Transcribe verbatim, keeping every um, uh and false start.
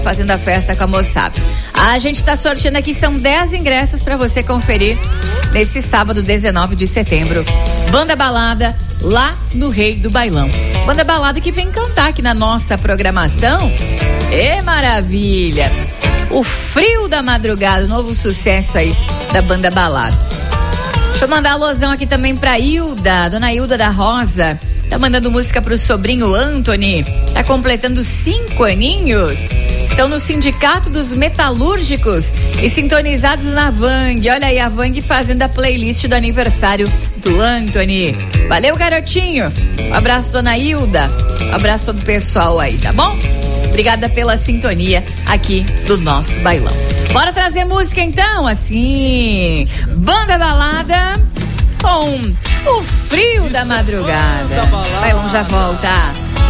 fazendo a festa com a moçada. A gente tá sorteando aqui, são dez ingressos para você conferir nesse sábado, dezenove de setembro. Banda Balada, lá no Rei do Bailão. Banda Balada que vem cantar aqui na nossa programação. É maravilha! O Frio da Madrugada, novo sucesso aí da Banda Balada. Deixa eu mandar alusão aqui também pra Hilda, dona Hilda da Rosa. Tá mandando música pro sobrinho Anthony. Tá completando cinco aninhos. Estão no Sindicato dos Metalúrgicos e sintonizados na Vang. Olha aí a Vang fazendo a playlist do aniversário do Anthony. Valeu, garotinho. Um abraço, dona Hilda. Um abraço todo o pessoal aí, tá bom? Obrigada pela sintonia aqui do nosso bailão. Bora trazer música então, assim. Banda Balada com o Frio da Madrugada. Bailão já volta.